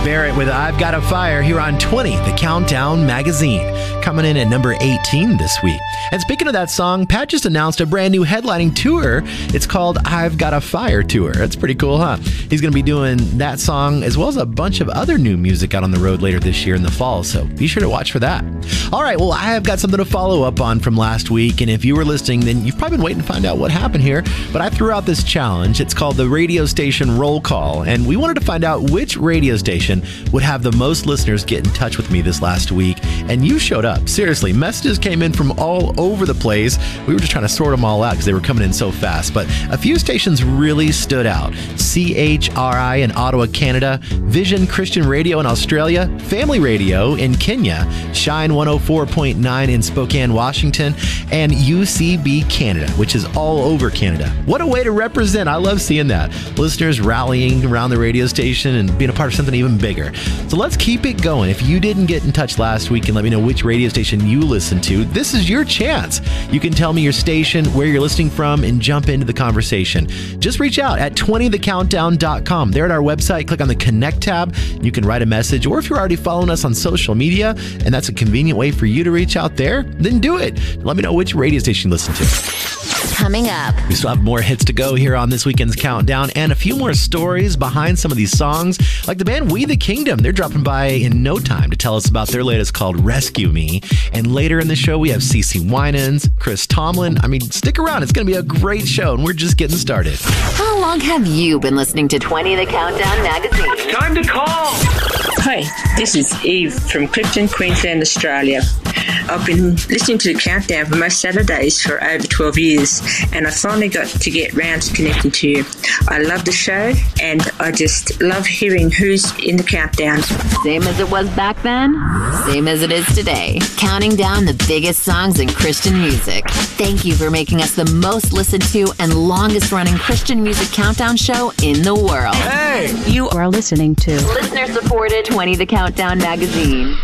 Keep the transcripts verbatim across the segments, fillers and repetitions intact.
Barrett with I've Got a Fire here on twenty, the Countdown Magazine, coming in at number eighteen this week. And speaking of that song, Pat just announced a brand new headlining tour. It's called I've Got a Fire Tour. That's pretty cool, huh? He's going to be doing that song as well as a bunch of other new music out on the road later this year in the fall, so be sure to watch for that. All right, well, I have got something to follow up on from last week, and if you were listening, then you've probably been waiting to find out what happened here, but I threw out this challenge. It's called the Radio Station Roll Call, and we wanted to find out which radio station would have the most listeners get in touch with me this last week, and you showed up. Seriously, messages came in from all over the place. We were just trying to sort them all out because they were coming in so fast, but a few stations really stood out. C H R I in Ottawa, Canada, Vision Christian Radio in Australia, Family Radio in Kenya, Shine one oh four point nine in Spokane, Washington, and U C B Canada, which is all over Canada. What a way to represent. I love seeing that. Listeners rallying around the radio station and being a part of something even bigger. So let's keep it going. If you didn't get in touch last week and let me know which radio station you listen to, this is your chance. You can tell me your station, where you're listening from, and jump into the conversation. Just reach out at twenty the countdown dot com. There at our website, click on the Connect tab. You can write a message, or if you're already following us on social media, and that's a convenient way for you to reach out there, then do it. Let me know which radio station you listen to. Coming up, we still have more hits to go here on this weekend's Countdown, and a few more stories behind some of these songs, like the band We the Kingdom. They're dropping by in no time to tell us about their latest called Rescue Me. And later in the show, we have CeCe Winans, Chris Tomlin. I mean, stick around. It's going to be a great show, and we're just getting started. How long have you been listening to twenty the Countdown Magazine? It's time to call! Hi, this is Eve from Clifton, Queensland, Australia. I've been listening to the Countdown for most Saturdays for over twelve years, and I finally got to get round to connecting to you. I love the show, and I just love hearing who's in the Countdown. Same as it was back then, same as it is today. Counting down the biggest songs in Christian music. Thank you for making us the most listened to and longest running Christian music countdown show in the world. Hey! You are listening to listener-supported twenty the Countdown Magazine.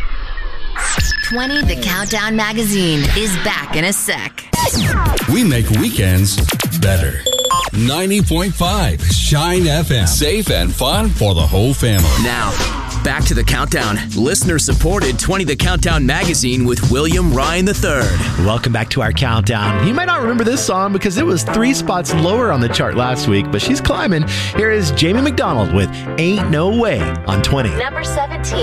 twenty the Countdown Magazine is back in a sec. We make weekends better. ninety point five Shine F M. Safe and fun for the whole family. Now, back to the Countdown. Listener-supported twenty the Countdown Magazine with William Ryan the third. Welcome back to our Countdown. You might not remember this song because it was three spots lower on the chart last week, but she's climbing. Here is Jamie McDonald with Ain't No Way on twenty. Number seventeen.